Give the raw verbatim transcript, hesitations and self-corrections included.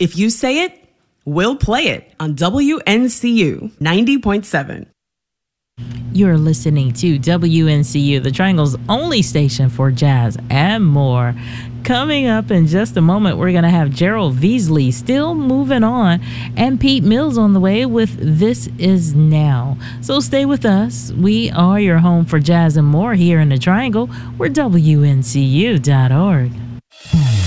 If you say it, we'll play it on W N C U ninety point seven. You're listening to W N C U, the Triangle's only station for jazz and more. Coming up in just a moment, we're going to have Gerald Veasley, Still Moving On, and Pete Mills on the way with This Is Now. So stay with us. We are your home for jazz and more here in the Triangle. We're W N C U dot org.